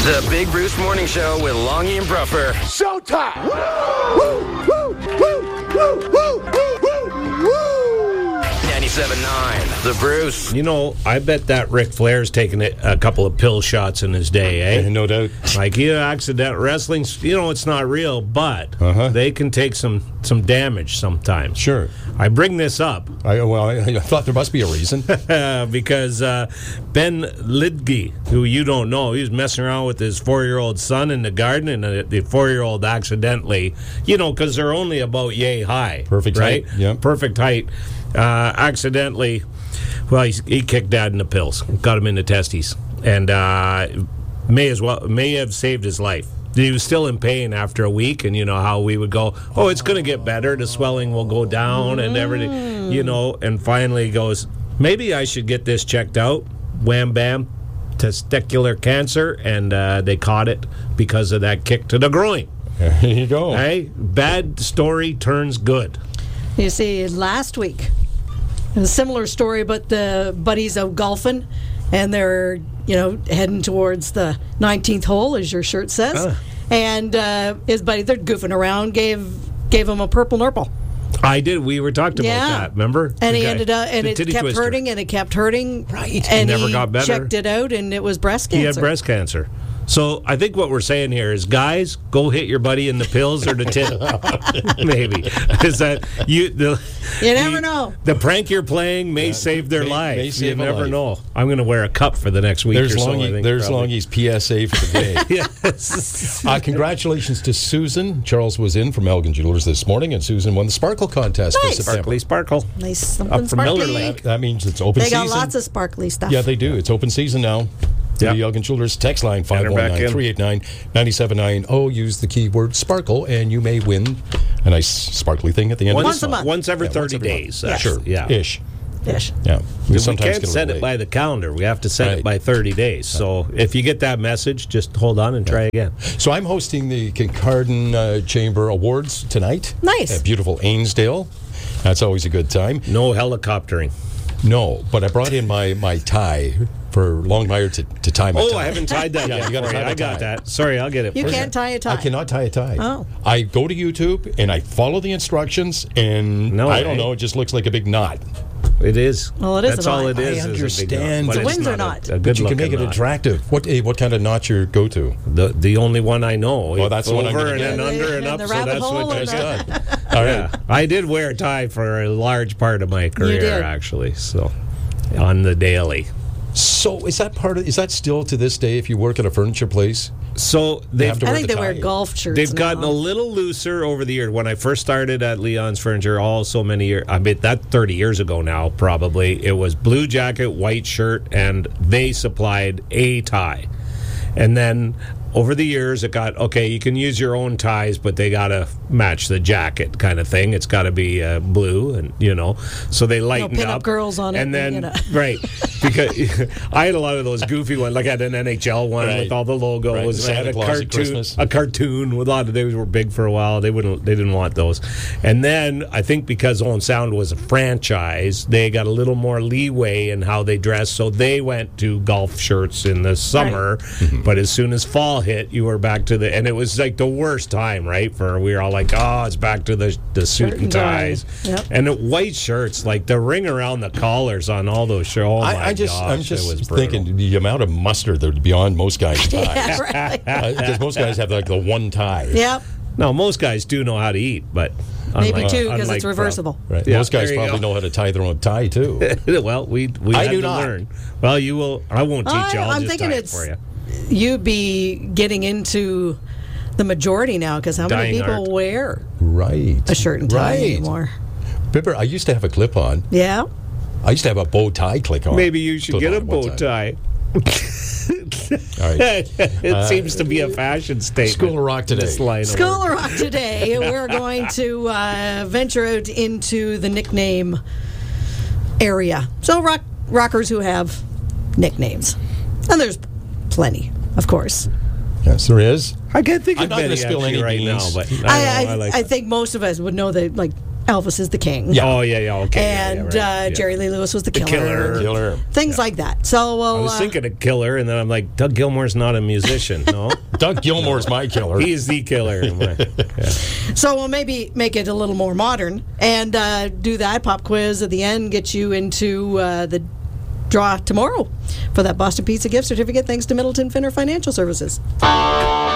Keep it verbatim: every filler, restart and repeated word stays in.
The Big Bruce Morning Show with Longy and Bruffer. Showtime! Woo! Woo! Woo! Woo! Woo! Woo! Woo! ninety-seven point nine, The Bruce. You know, I bet that Ric Flair's taken a, a couple of pill shots in his day, eh? No doubt. Like, you know, accident wrestling, you know, it's not real, but Uh-huh. they can take some, some damage sometimes. Sure. I bring this up I, well, I, I thought there must be a reason. because uh, Ben Lidge, who you don't know, he was messing around with his four-year-old son in the garden, and the, the four-year-old accidentally, you know, because they're only about yay high. Perfect right? height, yeah. Perfect height. Uh, accidentally, well, he, he kicked Dad in the pills, got him in the testes, and uh, may as well may have saved his life. He was still in pain after a week, and you know how we would go, oh, it's going to get better, the swelling will go down and everything, you know, and finally he goes, maybe I should get this checked out. Wham bam, testicular cancer, and uh, they caught it because of that kick to the groin. There you go. Hey, bad story turns good. You see, last week, a similar story, but the buddies out golfing, and they're, you know, heading towards the nineteenth hole, as your shirt says. Ah. And uh, his buddy, they're goofing around, gave gave him a purple nurple. I did. We were talking Yeah. about that, remember? And The he guy- ended up, and the it titty kept twister. hurting, and it kept hurting. Right. And It never he got better. checked it out, and it was breast He cancer. had breast cancer. So I think what we're saying here is, guys, go hit your buddy in the pills or the tit. Maybe is that you? The, You never the- know. The prank you're playing may save their may- life. may save you a never life. know. I'm going to wear a cup for the next week There's or so. I Longy, think, there's probably. Longy's P S A for the day. Yes. Uh, congratulations to Susan. Charles was in from Elgin Jewelers this morning, and Susan won the Sparkle contest Nice. for September. Sparkly sparkle. Nice, something Up from Miller sparkly. Lake. That means it's open They season. got lots of sparkly stuff. Yeah, they do. It's open season now. Yeah. The Elgin Jewelers text line Get her five one back nine, in. three eight nine, nine seven nine zero. Use the keyword sparkle, and you may win a nice sparkly thing at the end Once, of Once the a month. once every Yeah, thirty once every month. days. Yeah, That's- sure. Yeah. Ish. Ish. Yeah. We sometimes can't get set away. it by the calendar. We have to set Right. it by thirty days. So if you get that message, just hold on and try again. So I'm hosting the Kincardine uh, Chamber Awards tonight. Nice. At beautiful Ainsdale. That's always a good time. No helicoptering. No, but I brought in my, my tie for Longmire to, to tie my Oh, tie. I haven't tied that Yeah, yet. you gotta for tie the I got tie. that. Sorry, I'll get it. You for can't tie a tie. I cannot tie a tie. Oh. I go to YouTube and I follow the instructions, and No I way. don't know, it just looks like a big knot. It is. Well, it is That's a all knot. it is. I is a big understand. knot, but It's a it's Windsor not knot. A, a But good you can make it knot. attractive. What eh, what kind of knot you go to? The the only one I know. Well, that's the one I'm over gonna and get. then under and And up. the So rabbit that's hole what and just the- done. All Yeah, right. I did wear a tie for a large part of my career, did. actually. So on the daily. So is that part of? Is that still to this day? If you work at a furniture place, So they've have to I wear think the they wear tie. golf shirts. They've now. gotten a little looser over the years. When I first started at Leon's Furniture, all so many years, I mean, that thirty years ago now, probably, it was blue jacket, white shirt, and they supplied a tie. And then over the years, it got, okay, you can use your own ties, but they got to match the jacket kind of thing. It's got to be uh, blue, and, you know, so they lightened pin-up up. girls on it, And then, you know. right, because I had a lot of those goofy ones, like I had an N H L one Right. with all the logos. Right, and I Santa had a Claus at cartoon, Christmas. a cartoon with a lot of those were big for a while. They wouldn't, they didn't want those. And then I think because Owen Sound was a franchise, they got a little more leeway in how they dressed. So they went to golf shirts in the summer, but as soon as fall hit, you were back to the, and it was like the worst time, right? For we were all like, oh, it's back to the the suit Shirt and and tie. ties, Yep. and the white shirts, like the ring around the collars on all those shirts. Oh my I, I just gosh, I'm it just was brutal. thinking the amount of mustard that would be on most guys' ties. Yeah, right. Because most guys have like the one tie. Yep. No, most guys do know how to eat, but Maybe unlike- two, because unlike it's reversible. Right. Yeah, most guys there you probably go. know how to tie their own tie too. well, we we I had do to not. learn. Well, you will. I won't teach I- you. I'll I'm just thinking tie it it's for you. you'd be getting into the majority now, because how many Dying people art. wear Right. a shirt and tie right. anymore? Remember, I used to have a clip on. Yeah. I used to have a bow tie click on. Maybe you should Clip get a on one bow side. tie. All right. it seems to be a fashion statement. School of Rock today. This line of School work. of Rock today, we're going to uh, venture out into the nickname area. So rock rockers who have nicknames. And there's plenty, of course. Yes, there is. I can't think I'm of not gonna many spill actually any right beans. now, but I, I, I, know, I like I that. think most of us would know that, like, Elvis is the king. Yeah. Oh, yeah, yeah, okay. yeah, And yeah, right, uh, yeah. Jerry Lee Lewis was the killer. killer. Killer. Things like that. So, well, I was uh, thinking of killer, and then I'm like, Doug Gilmour's not a musician. No, Doug Gilmour's my killer. he is the killer. I'm like, yeah. so we'll maybe make it a little more modern and uh, do that pop quiz at the end, get you into uh, the draw tomorrow for that Boston Pizza gift certificate thanks to Middleton Finner Financial Services.